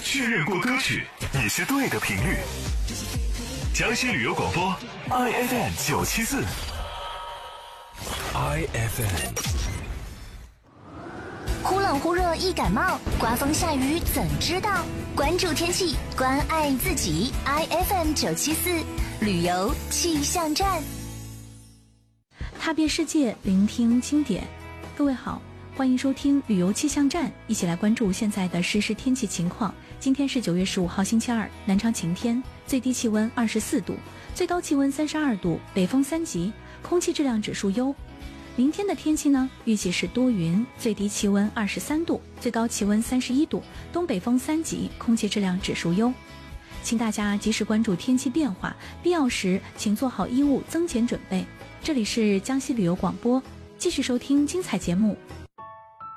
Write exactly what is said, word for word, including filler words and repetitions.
确认过歌曲，你是对的频率。江西旅游广播 I F M 九七四 I F M。 忽冷忽热易感冒，刮风下雨怎知道？关注天气，关爱自己。I F M 九七四旅游气象站， 踏遍世界，聆听经典。各位好，欢迎收听旅游气象站，一起来关注现在的实时天气情况。今天是九月十五号星期二，南昌晴天，最低气温二十四度，最高气温三十二度，北风三级，空气质量指数优。明天的天气呢，预计是多云，最低气温二十三度，最高气温三十一度，东北风三级，空气质量指数优。请大家及时关注天气变化，必要时请做好衣物增减准备。这里是江西旅游广播，继续收听精彩节目，